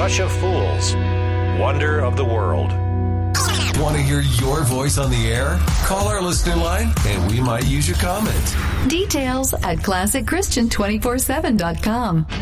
Rush of Fools, Wonder of the World. Want to hear your voice on the air? Call our listener line and we might use your comment. Details at ClassicChristian247.com.